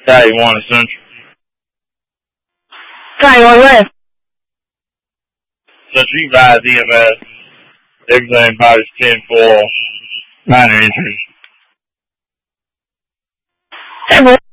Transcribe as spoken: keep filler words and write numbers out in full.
ninety-one Essential. ninety-one where? So you guys, E M S, everything body's ten four, minor injuries. Hey, boy.